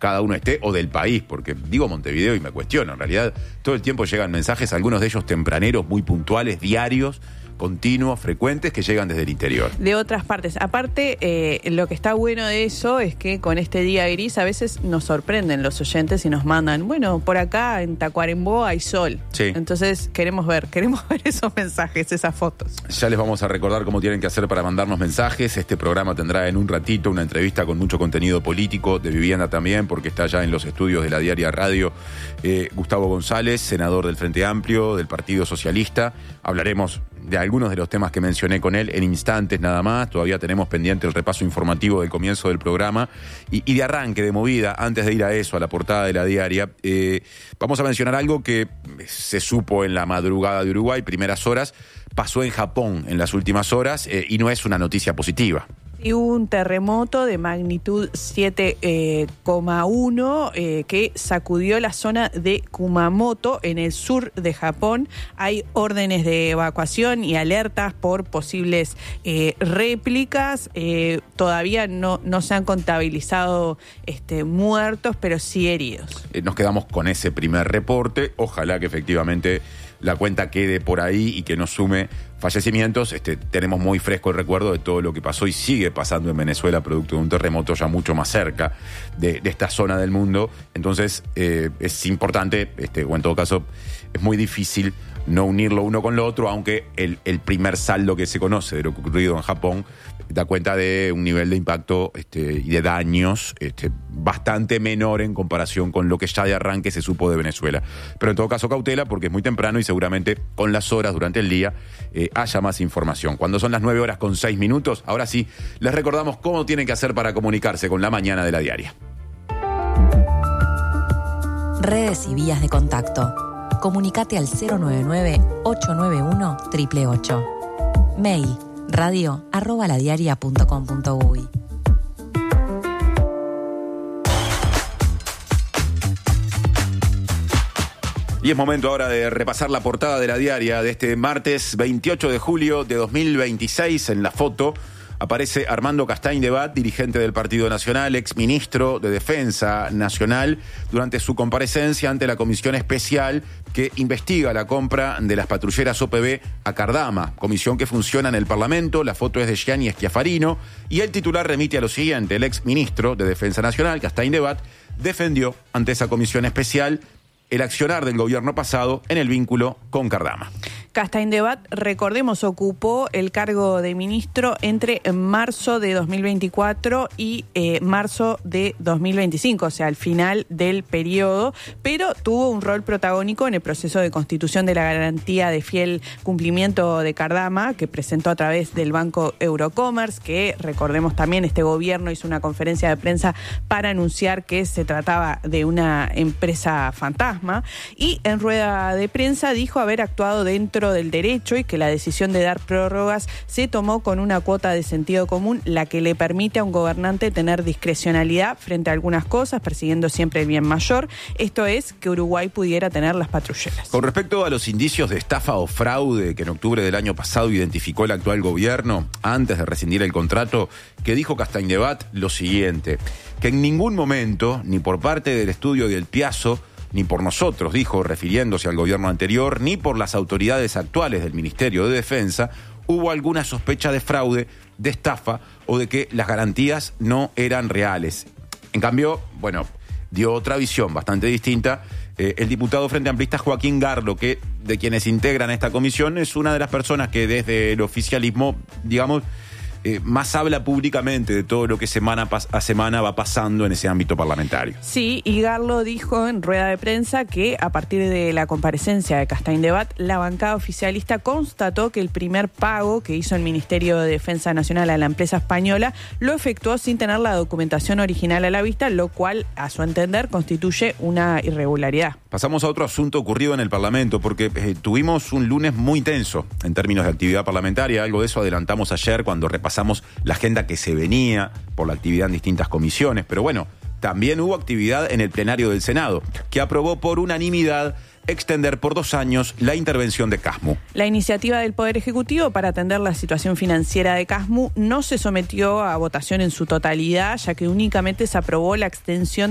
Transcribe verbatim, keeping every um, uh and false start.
cada uno esté, o del país, porque digo Montevideo y me cuestiono. En realidad, todo el tiempo llegan mensajes, algunos de ellos tempraneros, muy puntuales, diarios, continuos, frecuentes, que llegan desde el interior. De otras partes. Aparte, eh, lo que está bueno de eso es que con este día gris a veces nos sorprenden los oyentes y nos mandan, bueno, por acá en Tacuarembó hay sol. Sí. Entonces queremos ver, queremos ver esos mensajes, esas fotos. Ya les vamos a recordar cómo tienen que hacer para mandarnos mensajes. Este programa tendrá en un ratito una entrevista con mucho contenido político, de vivienda también, porque está ya en los estudios de la Diaria Radio eh, Gustavo González, senador del Frente Amplio, del Partido Socialista. Hablaremos de algunos de los temas que mencioné con él en instantes nada más. Todavía tenemos pendiente el repaso informativo del comienzo del programa y, y de arranque, de movida, antes de ir a eso, a la portada de la Diaria, eh, vamos a mencionar algo que se supo en la madrugada de Uruguay, primeras horas, pasó en Japón en las últimas horas eh, y no es una noticia positiva. Y hubo un terremoto de magnitud siete coma uno eh, eh, que sacudió la zona de Kumamoto en el sur de Japón. Hay órdenes de evacuación y alertas por posibles eh, réplicas. Eh, todavía no, no se han contabilizado este, muertos, pero sí heridos. Eh, nos quedamos con ese primer reporte. Ojalá que efectivamente la cuenta quede por ahí y que no sume fallecimientos. Este, tenemos muy fresco el recuerdo de todo lo que pasó y sigue pasando en Venezuela producto de un terremoto ya mucho más cerca de, de esta zona del mundo. Entonces eh, es importante, este, o en todo caso es muy difícil no unirlo uno con lo otro, aunque el, el primer saldo que se conoce de lo ocurrido en Japón da cuenta de un nivel de impacto este, y de daños este, bastante menor en comparación con lo que ya de arranque se supo de Venezuela. Pero en todo caso cautela, porque es muy temprano y seguramente con las horas durante el día eh, haya más información. Cuando son las nueve horas con seis minutos, ahora sí, les recordamos cómo tienen que hacer para comunicarse con la mañana de la Diaria. Redes y vías de contacto. Comunicate al cero nueve nueve, ocho nueve uno, ocho ocho ocho. Mail radio arroba ladiaria punto com punto uy. Y es momento ahora de repasar la portada de la Diaria de este martes veintiocho de julio de dos mil veintiséis. En la foto aparece Armando Castaing de Bat, dirigente del Partido Nacional, exministro de Defensa Nacional, durante su comparecencia ante la comisión especial que investiga la compra de las patrulleras O P B a Cardama, comisión que funciona en el Parlamento. La foto es de Gianni Schiafarino y el titular remite a lo siguiente: el exministro de Defensa Nacional, Castaing de Bat, defendió ante esa comisión especial el accionar del gobierno pasado en el vínculo con Cardama. Castaing de Bat, recordemos, ocupó el cargo de ministro entre marzo de dos mil veinticuatro y eh, marzo de dos mil veinticinco, o sea, al final del periodo, pero tuvo un rol protagónico en el proceso de constitución de la garantía de fiel cumplimiento de Cardama, que presentó a través del Banco Eurocommerce, que recordemos también este gobierno hizo una conferencia de prensa para anunciar que se trataba de una empresa fantasma, y en rueda de prensa dijo haber actuado dentro del derecho y que la decisión de dar prórrogas se tomó con una cuota de sentido común, la que le permite a un gobernante tener discrecionalidad frente a algunas cosas, persiguiendo siempre el bien mayor. Esto es, que Uruguay pudiera tener las patrulleras. Con respecto a los indicios de estafa o fraude que en octubre del año pasado identificó el actual gobierno antes de rescindir el contrato, que dijo Castaing de Bat lo siguiente: que en ningún momento, ni por parte del estudio del Piazzo, ni por nosotros, dijo, refiriéndose al gobierno anterior, ni por las autoridades actuales del Ministerio de Defensa, hubo alguna sospecha de fraude, de estafa o de que las garantías no eran reales. En cambio, bueno, dio otra visión bastante distinta eh, el diputado frente amplista Joaquín Garlo, que de quienes integran esta comisión es una de las personas que desde el oficialismo, digamos, Eh, más habla públicamente de todo lo que semana a semana va pasando en ese ámbito parlamentario. Sí, y Garlo dijo en rueda de prensa que a partir de la comparecencia de Castaing de Bat, la bancada oficialista constató que el primer pago que hizo el Ministerio de Defensa Nacional a la empresa española lo efectuó sin tener la documentación original a la vista, lo cual, a su entender, constituye una irregularidad. Pasamos a otro asunto ocurrido en el Parlamento, porque eh, tuvimos un lunes muy intenso en términos de actividad parlamentaria. Algo de eso adelantamos ayer cuando repasamos Pasamos la agenda que se venía por la actividad en distintas comisiones, pero bueno, también hubo actividad en el plenario del Senado, que aprobó por unanimidad extender por dos años la intervención de Casmu. La iniciativa del Poder Ejecutivo para atender la situación financiera de Casmu no se sometió a votación en su totalidad, ya que únicamente se aprobó la extensión